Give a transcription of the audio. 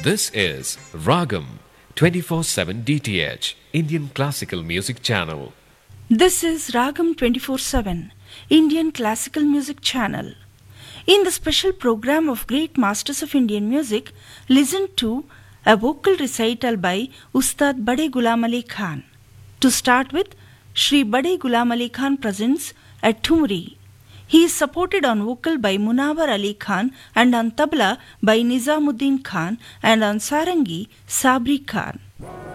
This is Ragam 24/7 DTH Indian Classical Music Channel. This is Ragam 24/7 Indian Classical Music Channel. In the special program of Great Masters of Indian Music, listen to a vocal recital by Ustad Bade Ghulam Ali Khan. To start with, Shri Bade Ghulam Ali Khan presents a Thumri. He is supported on vocal by Munawar Ali Khan and on tabla by Nizamuddin Khan and on sarangi Sabri Khan.